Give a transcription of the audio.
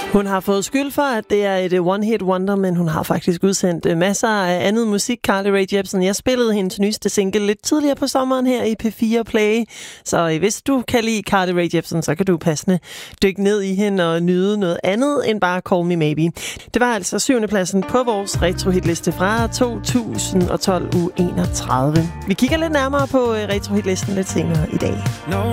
Hun har fået skyld for, at det er et one-hit wonder, men hun har faktisk udsendt masser af andet musik, Carly Rae Jepsen. Jeg spillede hendes nyeste single lidt tidligere på sommeren her i P4 Play. Så hvis du kan lide Carly Rae Jepsen, så kan du passende dykke ned i hende og nyde noget andet end bare Call Me Maybe. Det var altså 7. pladsen på vores retrohitliste fra 2012 uge 31. Vi kigger lidt nærmere på retrohitlisten lidt senere i dag.